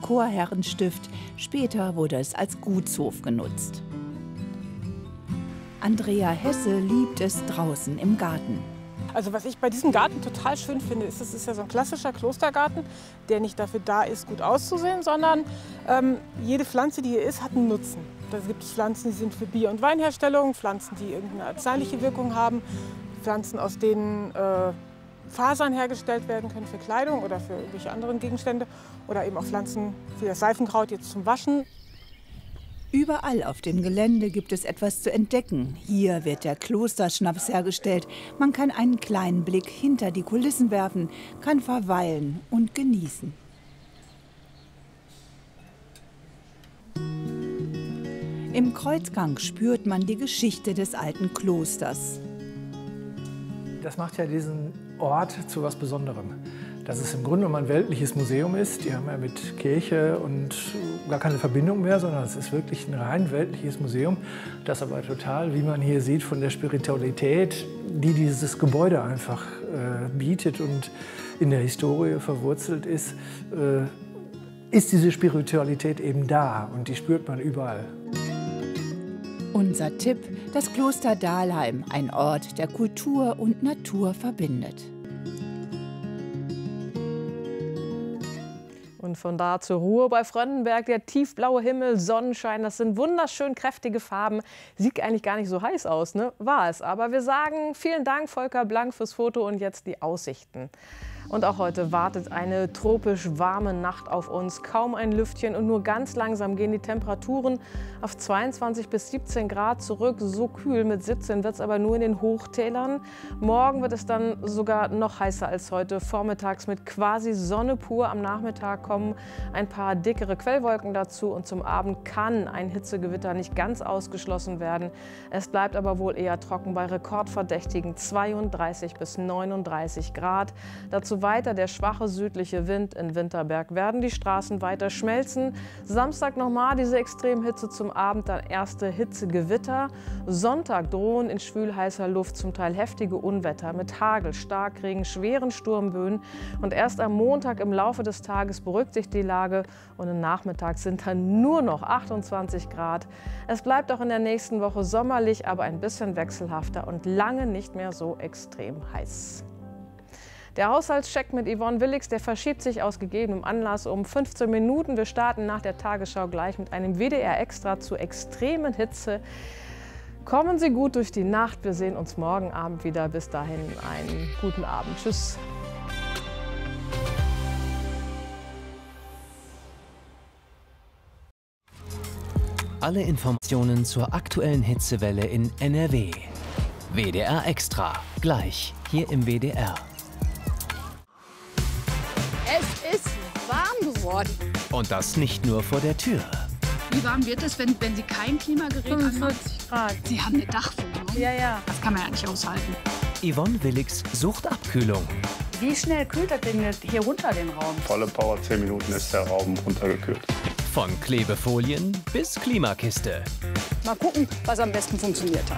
Chorherrenstift. Später wurde es als Gutshof genutzt. Andrea Hesse liebt es draußen im Garten. Also was ich bei diesem Garten total schön finde, ist, es ist ja so ein klassischer Klostergarten, der nicht dafür da ist, gut auszusehen, sondern jede Pflanze, die hier ist, hat einen Nutzen. Da gibt es Pflanzen, die sind für Bier- und Weinherstellung, Pflanzen, die irgendeine arzneiliche Wirkung haben, Pflanzen, aus denen Fasern hergestellt werden können für Kleidung oder für irgendwelche anderen Gegenstände oder eben auch Pflanzen wie das Seifenkraut jetzt zum Waschen. Überall auf dem Gelände gibt es etwas zu entdecken. Hier wird der Klosterschnaps hergestellt. Man kann einen kleinen Blick hinter die Kulissen werfen, kann verweilen und genießen. Im Kreuzgang spürt man die Geschichte des alten Klosters. Das macht ja diesen Ort zu was Besonderem. Dass es im Grunde genommen ein weltliches Museum ist. Die haben ja mit Kirche und gar keine Verbindung mehr, sondern es ist wirklich ein rein weltliches Museum, das aber total, wie man hier sieht, von der Spiritualität, die dieses Gebäude einfach bietet und in der Historie verwurzelt ist, ist diese Spiritualität eben da und die spürt man überall. Unser Tipp: das Kloster Dahlheim, ein Ort, der Kultur und Natur verbindet. Und von da zur Ruhe bei Frönnenberg, der tiefblaue Himmel, Sonnenschein, das sind wunderschön kräftige Farben. Sieht eigentlich gar nicht so heiß aus, ne? War es. Aber wir sagen vielen Dank, Volker Blank, fürs Foto und jetzt die Aussichten. Und auch heute wartet eine tropisch warme Nacht auf uns. Kaum ein Lüftchen und nur ganz langsam gehen die Temperaturen auf 22 bis 17 Grad zurück. So kühl mit 17 wird es aber nur in den Hochtälern. Morgen wird es dann sogar noch heißer als heute. Vormittags mit quasi Sonne pur. Am Nachmittag kommen ein paar dickere Quellwolken dazu. Und zum Abend kann ein Hitzegewitter nicht ganz ausgeschlossen werden. Es bleibt aber wohl eher trocken bei rekordverdächtigen 32 bis 39 Grad. Dazu weiter der schwache südliche Wind. In Winterberg werden die Straßen weiter schmelzen. Samstag nochmal diese Extremhitze, zum Abend dann erste Hitzegewitter. Sonntag drohen in schwülheißer Luft zum Teil heftige Unwetter mit Hagel, Starkregen, schweren Sturmböen. Und erst am Montag im Laufe des Tages beruhigt sich die Lage und im Nachmittag sind dann nur noch 28 Grad. Es bleibt auch in der nächsten Woche sommerlich, aber ein bisschen wechselhafter und lange nicht mehr so extrem heiß. Der Haushaltscheck mit Yvonne Willigs, der verschiebt sich aus gegebenem Anlass um 15 Minuten. Wir starten nach der Tagesschau gleich mit einem WDR-Extra zur extremen Hitze. Kommen Sie gut durch die Nacht. Wir sehen uns morgen Abend wieder. Bis dahin einen guten Abend. Tschüss. Alle Informationen zur aktuellen Hitzewelle in NRW. WDR Extra. Gleich hier im WDR. Es ist warm geworden. Und das nicht nur vor der Tür. Wie warm wird es, wenn Sie kein Klimagerät anmachen? 45 Grad. Sie haben eine Dachfüllung. Ja. Das kann man ja nicht aushalten. Yvonne Willigs sucht Abkühlung. Wie schnell kühlt das Ding hier runter den Raum? Volle Power, 10 Minuten ist der Raum runtergekühlt. Von Klebefolien bis Klimakiste. Mal gucken, was am besten funktioniert hat.